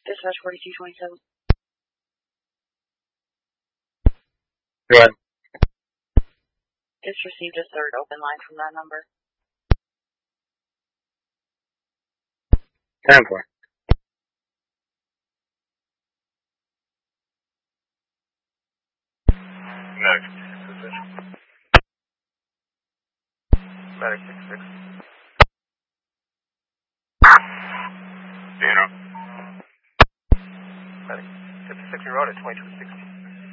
Dispatch 4227. Go ahead. Just received a third open line from that number. 10-4. Medic 66 position. Medic 66. Dano. Medic 56, you're on at 2260.